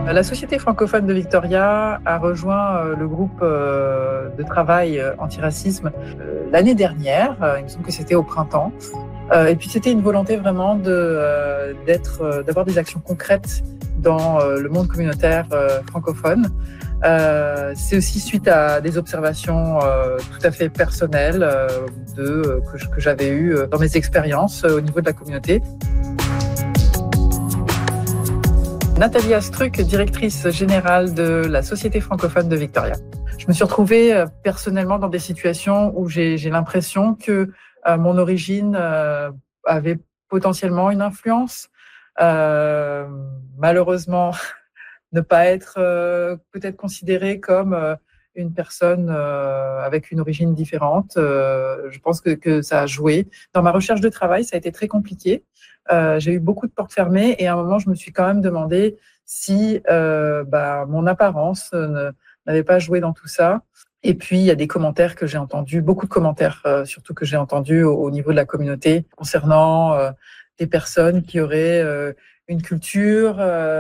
La Société francophone de Victoria a rejoint le groupe de travail antiracisme l'année dernière. Il me semble que c'était au printemps. Et puis c'était une volonté vraiment d'avoir des actions concrètes dans le monde communautaire francophone. C'est aussi suite à des observations tout à fait personnelles que j'avais eues dans mes expériences au niveau de la communauté. Nathalie Astruc, directrice générale de la Société francophone de Victoria. Je me suis retrouvée personnellement dans des situations où j'ai l'impression que mon origine avait potentiellement une influence. Malheureusement, ne pas être peut-être considérée comme une personne avec une origine différente. Je pense que ça a joué. Dans ma recherche de travail, ça a été très compliqué. J'ai eu beaucoup de portes fermées et à un moment, je me suis quand même demandé si mon apparence n'avait pas joué dans tout ça. Et puis, il y a des commentaires que j'ai entendus, beaucoup de commentaires, surtout que j'ai entendus au niveau de la communauté, concernant des personnes qui auraient une culture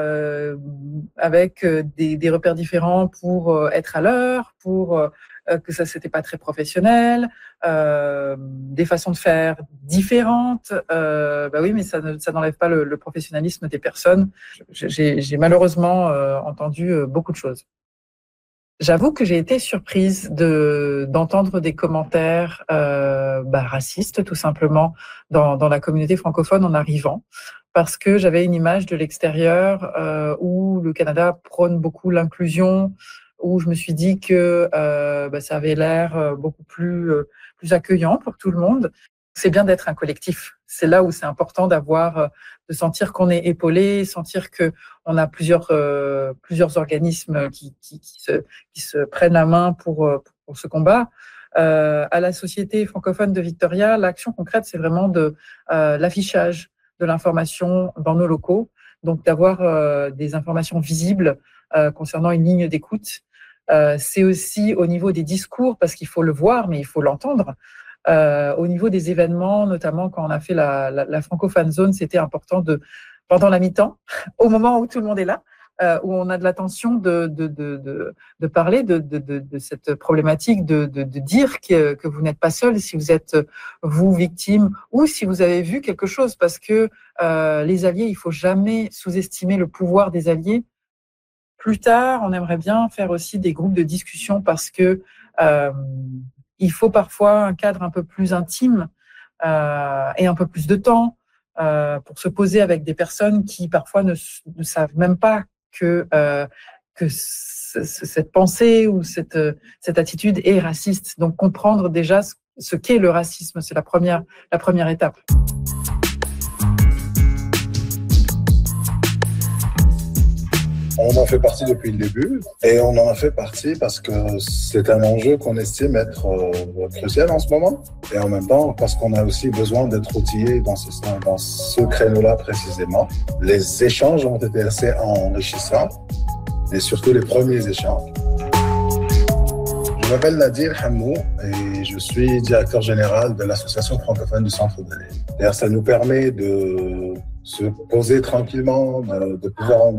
avec des repères différents pour être à l'heure, pour que ça c'était pas très professionnel, des façons de faire différentes. Oui, mais ça n'enlève pas le professionnalisme des personnes. J'ai malheureusement entendu beaucoup de choses. J'avoue que j'ai été surprise d'entendre des commentaires racistes, tout simplement, dans la communauté francophone en arrivant, parce que j'avais une image de l'extérieur où le Canada prône beaucoup l'inclusion, où je me suis dit que ça avait l'air beaucoup plus accueillant pour tout le monde. C'est bien d'être un collectif. C'est là où c'est important de sentir qu'on est épaulé, sentir que on a plusieurs organismes qui se prennent la main pour ce combat. À la Société francophone de Victoria, l'action concrète, c'est vraiment de l'affichage de l'information dans nos locaux, donc d'avoir des informations visibles concernant une ligne d'écoute. C'est aussi au niveau des discours, parce qu'il faut le voir, mais il faut l'entendre. Au niveau des événements, notamment quand on a fait la francophone zone, c'était important pendant la mi-temps, au moment où tout le monde est là, où on a de l'attention de parler de cette problématique, de dire que vous n'êtes pas seul si vous êtes vous victime ou si vous avez vu quelque chose, parce que les alliés, il faut jamais sous-estimer le pouvoir des alliés. Plus tard, on aimerait bien faire aussi des groupes de discussion parce que il faut parfois un cadre un peu plus intime et un peu plus de temps pour se poser avec des personnes qui parfois ne savent même pas que cette pensée ou cette attitude est raciste. Donc comprendre déjà ce qu'est le racisme, c'est la première étape. On en fait partie depuis le début et on en a fait partie parce que c'est un enjeu qu'on estime être crucial en ce moment et en même temps parce qu'on a aussi besoin d'être outillés dans ce créneau-là précisément. Les échanges ont été assez enrichissants et surtout les premiers échanges. Je m'appelle Nadir Hamou et je suis directeur général de l'association francophone du centre de l'île. D'ailleurs, ça nous permet de se poser tranquillement, de pouvoir